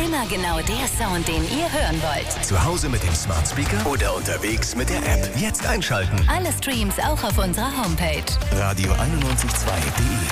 Immer genau der Sound, den ihr hören wollt. Zu Hause mit dem Smart Speaker oder unterwegs mit der App. Jetzt einschalten. Alle Streams auch auf unserer Homepage. Radio 91.2.de